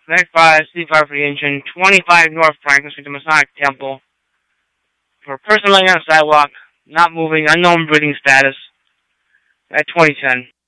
Connect 5, C5 for the engine, 25 North Franklin Street, the Masonic Temple. For a person laying on the sidewalk, not moving, unknown breathing status, at 2010.